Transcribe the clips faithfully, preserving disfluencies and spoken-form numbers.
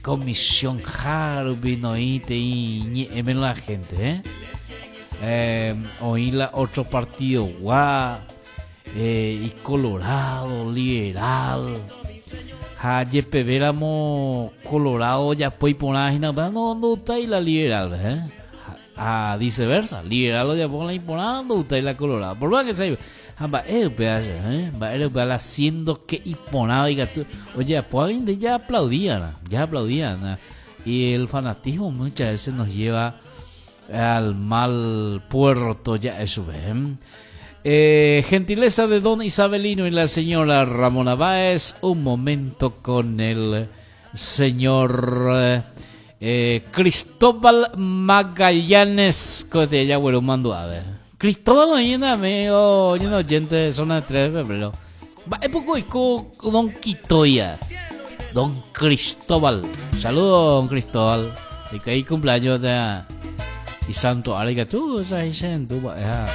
comisión Harvey no ite y ni emen la gente, ¿eh? Eh, oí la otro partido, guau, eh, y Colorado, liberal. Haye peveramo Colorado ya pues por ahí no no está ahí la liberal, ¿eh? A viceversa, liberal ya por la imponando está ahí la Colorado. Por lo que se va el pedazo, ¿eh? Va el pedazo haciendo que imponado y gato. Oye, pues ya aplaudían, ya aplaudían. Y el fanatismo muchas veces nos lleva al mal puerto, ya eso ven. Eh, gentileza de don Isabelino y la señora Ramona Báez. Un momento con el señor eh, eh, Cristóbal Magallanes. Que ya bueno, mando a ver. Cristóbal no hay nada, amigo. Yo no oyente de zona de tres de febrero. Va, es poco y don Quitoya. Don Cristóbal. Saludos, don Cristóbal. Y que hay cumpleaños de. Y santo, ahora que tú, esa gente, tú, ya.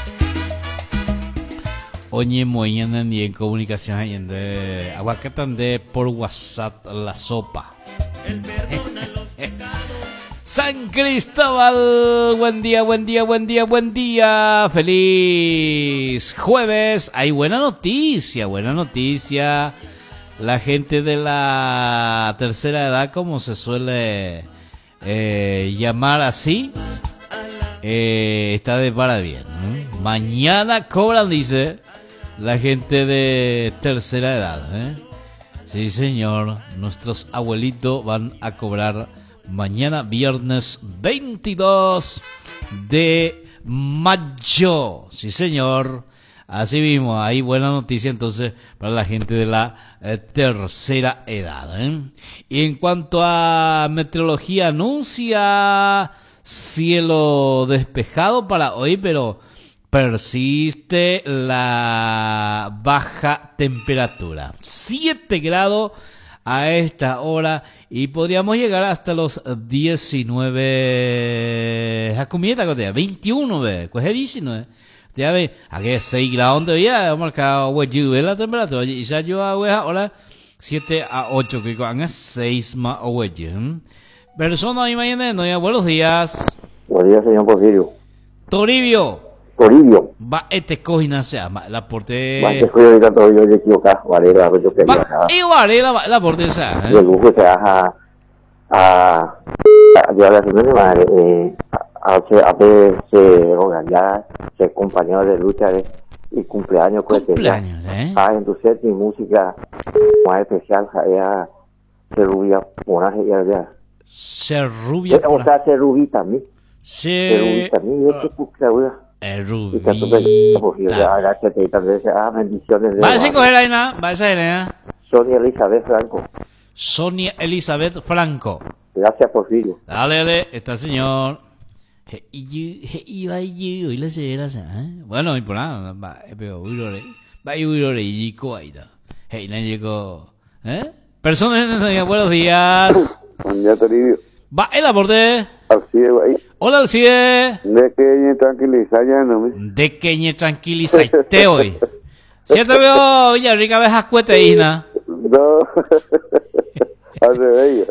Oye, muy en en comunicación ahí en de aguacatan de por WhatsApp la sopa. San Cristóbal, buen día, buen día, buen día, buen día. Feliz jueves. Hay buena noticia, buena noticia. La gente de la tercera edad, como se suele eh, llamar así, eh, está de para bien, ¿no? Mañana cobran, dice la gente de tercera edad, ¿eh? Sí, señor. Nuestros abuelitos van a cobrar mañana, viernes veintidós de mayo. Sí, señor. Así mismo, hay buena noticia entonces para la gente de la eh, tercera edad, ¿eh? Y en cuanto a meteorología, anuncia cielo despejado para hoy, pero persiste la baja temperatura. siete grados a esta hora y podríamos llegar hasta los diecinueve. Jacumita, veintiuno, ve, coge diecinueve. Ya ve, aquí es seis grados todavía, marcado huevo la temperatura. Y ya yo hago ahora siete a ocho, que con seis más huevo. Persona, imagínate, no, ya buenos días. Buenos días, señor Porfirio. Toribio. Toribio. Va, este cojina se llama, la porte. Va, este cojo ahorita todo yo de equivocado, Varela, yo quería. Va, y Varela, la porte esa. De lujo se baja a. Ya la semana, madre, eh. A, a veces se ya se acompañó de lucha de, y cumpleaños pues cumpleaños ya, eh ah entonces mi música más especial ya se rubia por ya ya se rubia eh, o sea se rubí también se rubí también yo te puse ahora el rubí y que tú ves porque ya gracias y también ah bendiciones va a ser coger ahí nada va a ser Elena Sonia Elizabeth Franco Sonia Elizabeth Franco gracias Porfirio dale dale está señor. Bueno, y por nada, va, pero uirore, va y uirore y coaida. Hey, no llegó, ¿eh? Personas, buenos días. Buen día, Toribio. Va, el aborde. Alcide, güey. Hola, Alcide. De que ñe tranquiliza ya, no me. De que ñe tranquiliza hoy. ¿Cierto veo Villarrica vejas cueteína? No. Hace bello.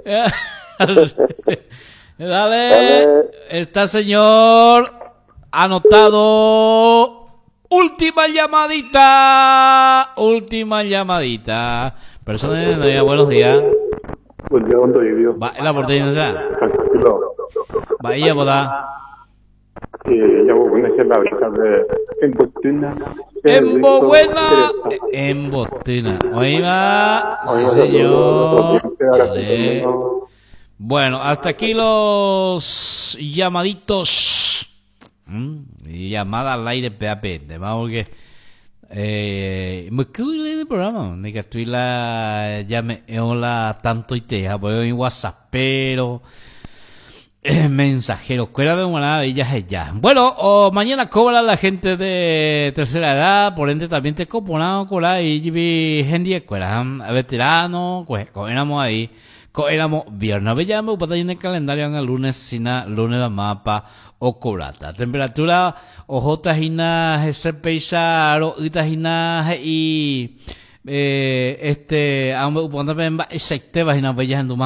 Dale, Dale, está señor anotado. Última llamadita, última llamadita. Personas, no, buenos días. Buen día, don Toribio. Va, la porteña ya. Va, ella boda. Eh, ya voy a hacer la brisa de Embotuna. Embobuena, Embotuna. Oiga, sí señor. Dale. Bueno, hasta aquí los llamaditos. ¿Mm? Llamada al aire P A P. De más porque eh, me quedo en el programa. De que estoy la llame hola tanto y te voy en WhatsApp, pero eh, mensajero. Escuela de una bella ya. Bueno, oh, mañana cobra la gente de tercera edad, por ende también te coponamos con la y gente de escuela, veterano, pues cobramos ahí. Éramos viernes, veíamos para en el calendario en el lunes, sina lunes la mapa o cobrata. Temperatura ojotas hina ese peisaro hina y eh, este ambos cuando ven va ese te va hina bellas en